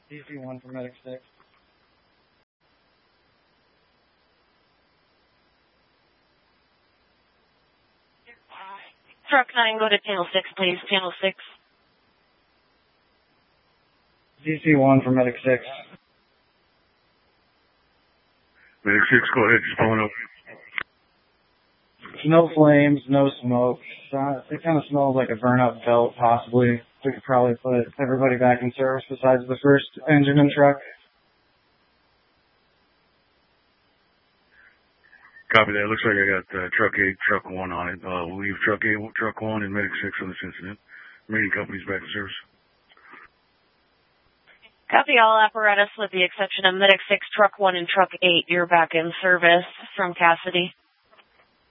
DC1 for Medic 6. Truck 9, go to channel 6, please. Channel 6. DC1 for Medic 6. Medic 6, go ahead, just pulling up. No flames, no smoke. It kind of smells like a burn-up belt, possibly. We could probably put everybody back in service besides the first engine and truck. Copy that. Looks like I got truck 8, truck 1 on it. We'll leave truck 8, truck 1, and Medic 6 on this incident. Marine company's back in service. Copy all apparatus with the exception of Medic 6, truck 1, and truck 8. You're back in service from Cassidy.